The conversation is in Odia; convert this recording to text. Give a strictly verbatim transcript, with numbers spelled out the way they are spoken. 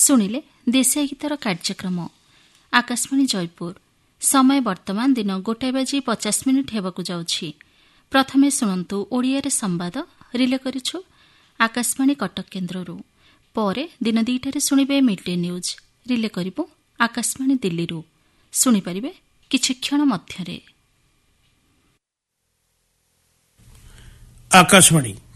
ଶୁଣିଲେ ଦେଶୀୟ ଗୀତର କାର୍ଯ୍ୟକ୍ରମ ଆକାଶବାଣୀ ଜୟପୁର। ସମୟ ବର୍ତ୍ତମାନ ଦିନ ଗୋଟାଏ ବାଜି ପଚାଶ ମିନିଟ୍ ହେବାକୁ ଯାଉଛି। ପ୍ରଥମେ ଶୁଣନ୍ତୁ ଓଡ଼ିଆରେ ସମ୍ବାଦ ରିଲେ କରିଛୁ ଆକାଶବାଣୀ କଟକ କେନ୍ଦ୍ରରୁ। ପରେ ଦିନ ଦୁଇଟାରେ ଶୁଣିବେ ମିଡ୍ ଡେ ନ୍ୟୁଜ୍ ରିଲେ କରିବୁ ଆକାଶବାଣୀ ଦିଲ୍ଲୀରୁ। ଶୁଣିପାରିବେ କିଛି କ୍ଷଣ ମଧ୍ୟରେ। ଆକାଶବାଣୀ